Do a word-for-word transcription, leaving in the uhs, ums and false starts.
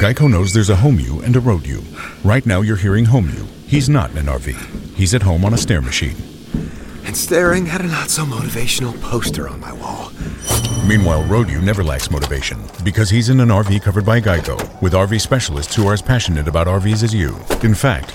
Geico knows there's a home you and a road you. Right now you're hearing home you. He's not in an R V. He's at home on a stair machine. And staring at a not-so-motivational poster on my wall. Meanwhile, road you never lacks motivation because he's in an R V covered by Geico with R V specialists who are as passionate about R Vs as you. In fact,